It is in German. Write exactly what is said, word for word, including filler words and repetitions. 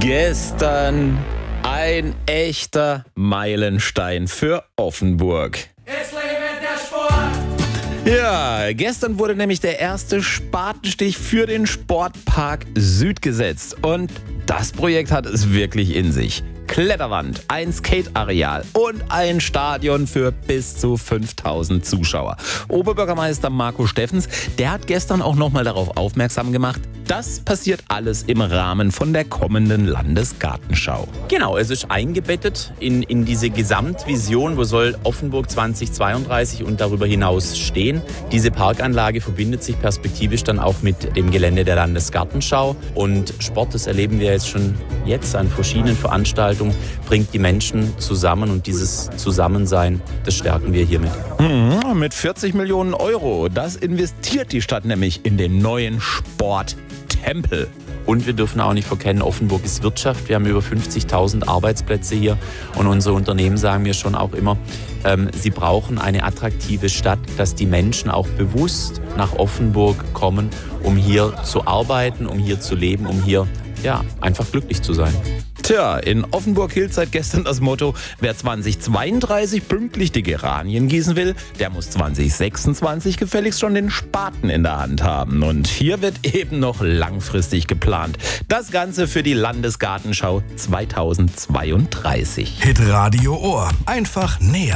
Gestern ein echter Meilenstein für Offenburg. Es lebe der Sport! Ja, gestern wurde nämlich der erste Spatenstich für den Sportpark Süd gesetzt. Und das Projekt hat es wirklich in sich. Kletterwand, ein Skateareal und ein Stadion für bis zu fünftausend Zuschauer. Oberbürgermeister Marco Steffens, der hat gestern auch nochmal darauf aufmerksam gemacht, das passiert alles im Rahmen von der kommenden Landesgartenschau. Genau, es ist eingebettet in, in diese Gesamtvision, wo soll Offenburg zweitausendzweiunddreißig und darüber hinaus stehen. Diese Parkanlage verbindet sich perspektivisch dann auch mit dem Gelände der Landesgartenschau. Und Sport, das erleben wir jetzt schon jetzt an verschiedenen Veranstaltungen, bringt die Menschen zusammen und dieses Zusammensein, das stärken wir hiermit. Mhm, mit vierzig Millionen Euro, das investiert die Stadt nämlich in den neuen Sporttempel. Und wir dürfen auch nicht verkennen, Offenburg ist Wirtschaft. Wir haben über fünfzigtausend Arbeitsplätze hier. Und unsere Unternehmen sagen mir schon auch immer, ähm, sie brauchen eine attraktive Stadt, dass die Menschen auch bewusst nach Offenburg kommen, um hier zu arbeiten, um hier zu leben, um hier ja, einfach glücklich zu sein. Tja, in Offenburg gilt seit gestern das Motto, wer zweitausendzweiunddreißig pünktlich die Geranien gießen will, der muss zweitausendsechsundzwanzig gefälligst schon den Spaten in der Hand haben. Und hier wird eben noch langfristig geplant. Das Ganze für die Landesgartenschau zweitausendzweiunddreißig. Hitradio Ohr. Einfach näher.